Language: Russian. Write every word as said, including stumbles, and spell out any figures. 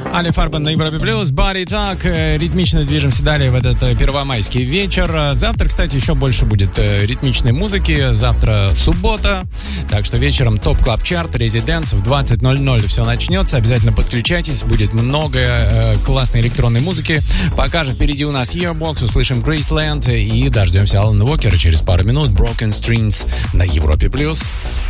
Али Фарбен на Европе Плюс, Body Talk. Ритмично движемся далее в этот первомайский вечер. Завтра, кстати, еще больше будет ритмичной музыки. Завтра суббота. Так что вечером ТОП Клаб Чарт, Резиденс в двадцать ноль ноль все начнется. Обязательно подключайтесь. Будет много э, классной электронной музыки. Пока же впереди у нас Yearbox. Услышим Graceland и дождемся Алана Уокера через пару минут. Broken Strings на Европе Плюс.